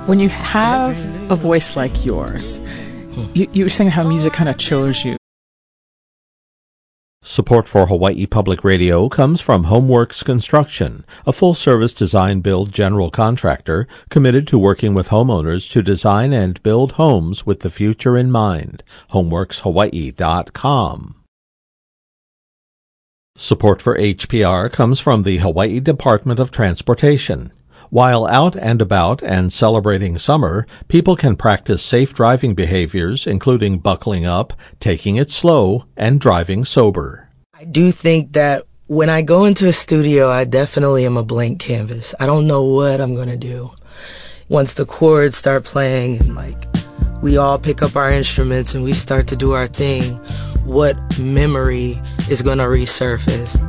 When you have a voice like yours, you were saying how music kind of chose you. Support for Hawaii Public Radio comes from Homeworks Construction, a full-service design-build general contractor committed to working with homeowners to design and build homes with the future in mind. HomeworksHawaii.com. Support for HPR comes from the Hawaii Department of Transportation. While out and about and celebrating summer, people can practice safe driving behaviors, including buckling up, taking it slow, and driving sober. I do think that when I go into a studio, I definitely am a blank canvas. I don't know what I'm going to do. Once the chords start playing and we all pick up our instruments and we start to do our thing, what memory is going to resurface?